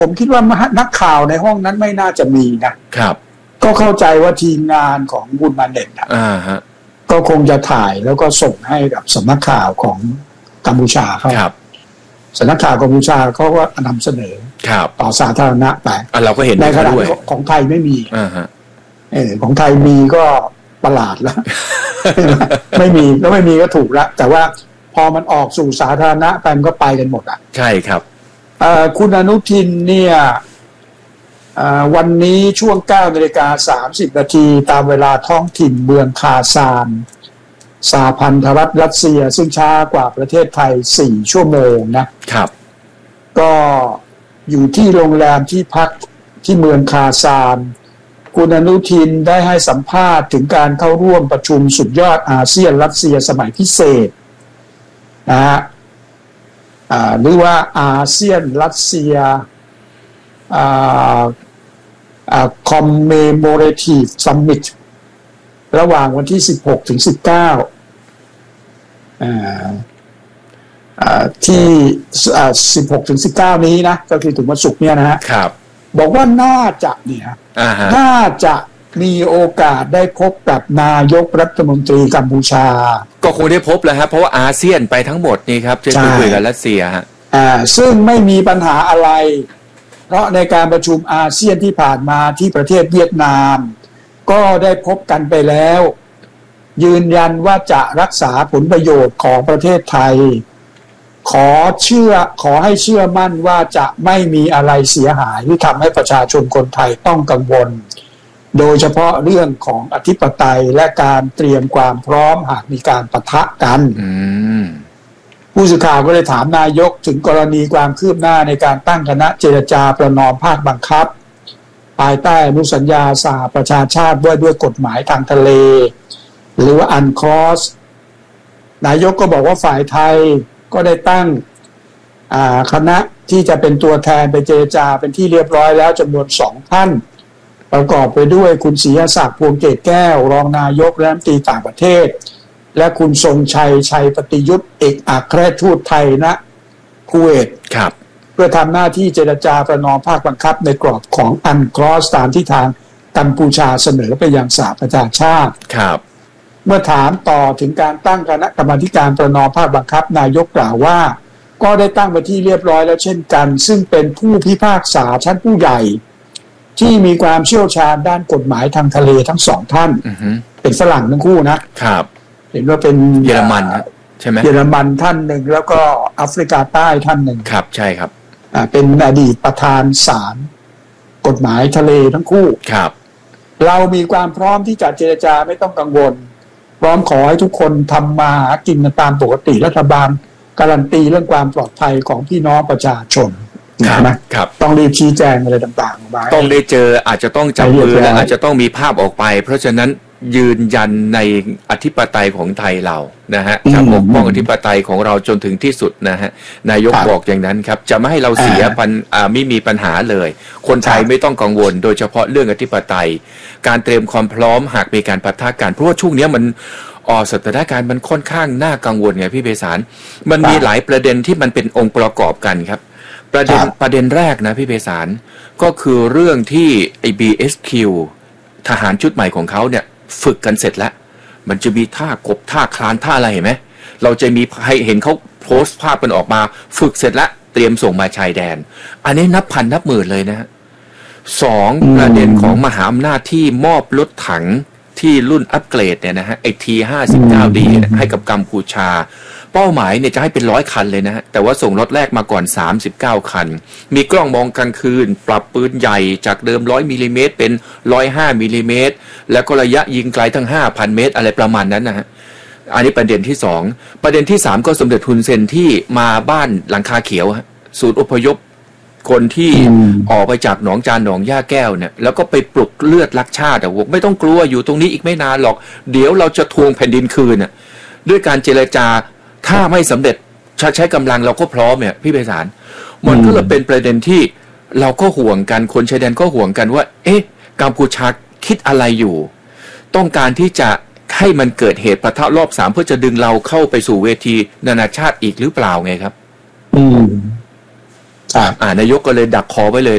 ผมคิดว่านักข่าวในห้องนั้นไม่น่าจะมีนะครับก็เข้าใจว่าทีมงานของคุณมาเน็ตก็คงจะถ่ายแล้วก็ส่งให้กับสำนักข่าวของกัมพูชาเขาสำนักข่าวกัมพูชาเขาก็นำเสนอต่อสาธารณะไปเราก็เห็นในขณะของไทยไม่มีของไทยมีก็ประหลาดแล้ว ไม่มีแล้วไม่มีก็ถูกแล้วแต่ว่าพอมันออกสู่สาธารณะไปมันก็ไปกันหมดใช่ครับคุณอนุทินเนี่ยวันนี้ช่วง 9:30 นาทีตามเวลาท้องถิ่นเมืองคาซานสหพันธรัฐรัสเซียซึ่งช้ากว่าประเทศไทย4 ชั่วโมงนะครับก็อยู่ที่โรงแรมที่พักที่เมืองคาซานคุณอนุทินได้ให้สัมภาษณ์ถึงการเข้าร่วมประชุมสุดยอดอาเซียนรัสเซียสมัยพิเศษนะฮะหรือว่าอาเซียนรัสเซียCommemorative Summit ระหว่างวันที่16 ถึง 19ที่16 ถึง 19นี้นะก็คือถึงวันศุกร์เนี่ยนะฮะบอกว่าน่าจะน่าจะมีโอกาสได้พบกับนายกรัฐมนตรีกัมพูชาก็คงได้พบแล้วครับเพราะว่าอาเซียนไปทั้งหมดนี่ครับจะคุยกับรัสเซียฮะซึ่งไม่มีปัญหาอะไรเพราะในการประชุมอาเซียนที่ผ่านมาที่ประเทศเวียดนามก็ได้พบกันไปแล้วยืนยันว่าจะรักษาผลประโยชน์ของประเทศไทยขอให้เชื่อมั่นว่าจะไม่มีอะไรเสียหายที่ทำให้ประชาชนคนไทยต้องกังวลโดยเฉพาะเรื่องของอธิปไตยและการเตรียมความพร้อมหากมีการปะทะกันผู้สื่อข่าวก็เลยถามนายกถึงกรณีความคืบหน้าในการตั้งคณะเจรจาประนอมภาคบังคับภายใต้อนุสัญญาสหประชาชาติด้วยกฎหมายทางทะเลหรือว่าอันคลอสนายกก็บอกว่าฝ่ายไทยก็ได้ตั้งคณะที่จะเป็นตัวแทนไปเจรจาเป็นที่เรียบร้อยแล้วจำนวน2 ท่านประกอบไปด้วยคุณศรีศักดิ์พวงเกตแก้วรองนายกรัฐมนตรีต่างประเทศและคุณทรงชัยปฏิยุทธ์เอกอัครราชทูตไทยณคูเวตเพื่อทำหน้าที่เจรจาประนอมภาคบังคับในกรอบของอันคลอสตามที่ทางกัมพูชาเสนอไปยังสหประชาชาติเมื่อถามต่อถึงการตั้งคณะกรรมาธิการประนอมภาคบังคับนายกกล่าวว่าก็ได้ตั้งไปที่เรียบร้อยแล้วเช่นกันซึ่งเป็นผู้พิพากษาชั้นผู้ใหญ่ที่มีความเชี่ยวชาญด้านกฎหมายทางทะเลทั้ง2 ท่านเป็นฝรั่งทั้งคู่นะครับเห็นว่าเป็นเยอรมันใช่ไหมเยอรมันท่านหนึ่งแล้วก็แอฟริกาใต้ท่านหนึ่งครับใช่ครับเป็นอดีตประธานศาลกฎหมายทะเลทั้งคู่ครับเรามีความพร้อมที่จะเจรจาไม่ต้องกังวลพร้อมขอให้ทุกคนทำมาหากินตามปกติรัฐบาลการันตีเรื่องความปลอดภัยของพี่น้องประชาชนนะครับต้องรีบชี้แจงอะไรต่างๆมาต้องได้เจออาจจะต้องจับมือและอาจจะต้องมีภาพออกไปเพราะฉะนั้นยืนยันในอธิปไตยของไทยเรานะฮะจะปกป้องอธิปไตยของเราจนถึงที่สุดนะฮะนายกบอกอย่างนั้นครับจะไม่ให้เราเสียไม่มีปัญหาเลยคนไทยไม่ต้องกังวลโดยเฉพาะเรื่องอธิปไตยการเตรียมความพร้อมหากมีการปะทะกันเพราะว่าช่วงนี้มันสถานการณ์มันค่อนข้างน่ากังวลไงพี่เบสารมันมีหลายประเด็นที่มันเป็นองค์ประกอบกันครับประเด็นแรกนะพี่เบสารก็คือเรื่องที่ไอ้ BSQ ทหารชุดใหม่ของเขาเนี่ยฝึกกันเสร็จแล้วมันจะมีท่ากบท่าคลานท่าอะไรเห็นไหมเราจะมีให้เห็นเขาโพสต์ภาพกันออกมาฝึกเสร็จแล้วเตรียมส่งมาชายแดนอันนี้นับพันนับหมื่นเลยนะฮะ2ประเด็นของมหาอำนาจที่มอบรถถังที่รุ่นอัปเกรดเนี่ยนะฮะไอ้ T59D ให้กับกัมพูชาเป้าหมายเนี่ยจะให้เป็น100 คันเลยนะฮะแต่ว่าส่งรถแรกมาก่อน39 คันมีกล้องมองกลางคืนปรับปืนใหญ่จากเดิม100 มิลลิเมตรเป็น105 มิลลิเมตรแล้วก็ระยะยิงไกลทั้ง 5,000 เมตรอะไรประมาณนั้นนะฮะอันนี้ประเด็นที่2ประเด็นที่3ก็สมเด็จฮุนเซนที่มาบ้านหลังคาเขียวศูนย์อพยพคนที่ออกไปจากหนองจานหนองย่าแก้วเนี่ยแล้วก็ไปปลุกเลือดรักชาติบอกไม่ต้องกลัวอยู่ตรงนี้อีกไม่นานหรอกเดี๋ยวเราจะทวงแผ่นดินคืนน่ะด้วยการเจรจาถ้าไม่สำเร็จใช้กำลังเราก็พร้อมเนี่ยพี่ไพศาลมันก็เลยเป็นประเด็นที่เราก็ห่วงกันคนชายแดนก็ห่วงกันว่ากัมพูชาคิดอะไรอยู่ต้องการที่จะให้มันเกิดเหตุปะทะรอบ3เพื่อจะดึงเราเข้าไปสู่เวทีนานาชาติอีกหรือเปล่าไงครับนายกก็เลยดักคอไว้เลย